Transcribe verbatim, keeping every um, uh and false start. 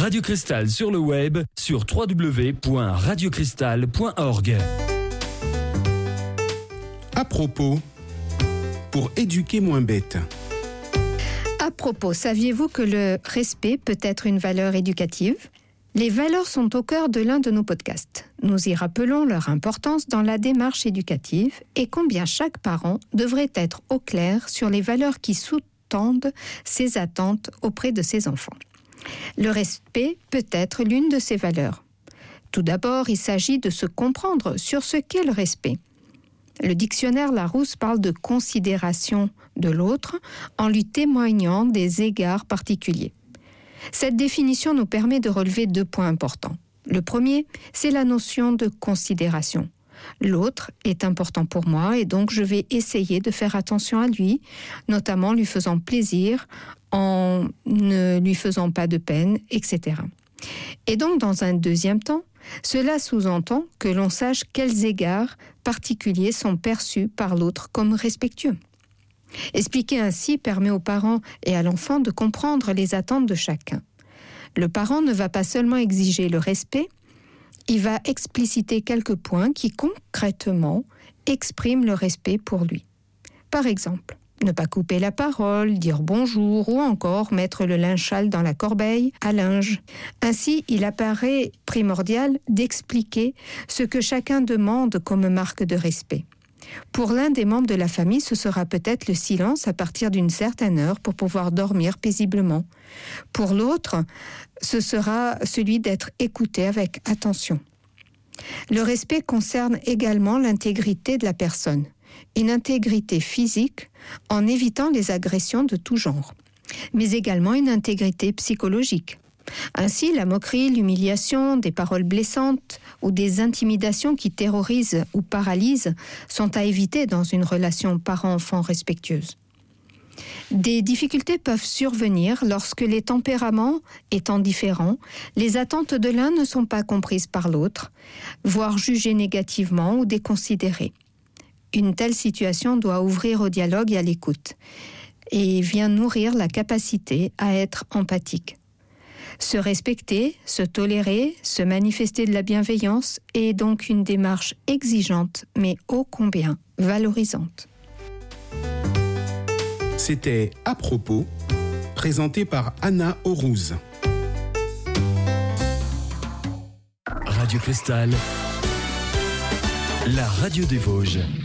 Radio Cristal sur le web sur w w w point radio cristal point org. À propos, pour éduquer moins bête. À propos, saviez-vous que le respect peut être une valeur éducative ? Les valeurs sont au cœur de l'un de nos podcasts. Nous y rappelons leur importance dans la démarche éducative et combien chaque parent devrait être au clair sur les valeurs qui sous-tendent ses attentes auprès de ses enfants. Le respect peut être l'une de ces valeurs. Tout d'abord, il s'agit de se comprendre sur ce qu'est le respect. Le dictionnaire Larousse parle de considération de l'autre en lui témoignant des égards particuliers. Cette définition nous permet de relever deux points importants. Le premier, c'est la notion de considération. L'autre est important pour moi et donc je vais essayer de faire attention à lui, notamment lui faisant plaisir, en ne lui faisant pas de peine, et cetera. Et donc, dans un deuxième temps, cela sous-entend que l'on sache quels égards particuliers sont perçus par l'autre comme respectueux. Expliquer ainsi permet aux parents et à l'enfant de comprendre les attentes de chacun. Le parent ne va pas seulement exiger le respect, il va expliciter quelques points qui concrètement expriment le respect pour lui. Par exemple, ne pas couper la parole, dire bonjour ou encore mettre le linge sale dans la corbeille à linge. Ainsi, il apparaît primordial d'expliquer ce que chacun demande comme marque de respect. Pour l'un des membres de la famille, ce sera peut-être le silence à partir d'une certaine heure pour pouvoir dormir paisiblement. Pour l'autre, ce sera celui d'être écouté avec attention. Le respect concerne également l'intégrité de la personne. Une intégrité physique en évitant les agressions de tout genre, mais également une intégrité psychologique. Ainsi, la moquerie, l'humiliation, des paroles blessantes ou des intimidations qui terrorisent ou paralysent sont à éviter dans une relation parent-enfant respectueuse. Des difficultés peuvent survenir lorsque les tempéraments étant différents, les attentes de l'un ne sont pas comprises par l'autre, voire jugées négativement ou déconsidérées. Une telle situation doit ouvrir au dialogue et à l'écoute et vient nourrir la capacité à être empathique. Se respecter, se tolérer, se manifester de la bienveillance est donc une démarche exigeante, mais ô combien valorisante. C'était À propos, présenté par Anna Aurouz. Radio Cristal, la radio des Vosges.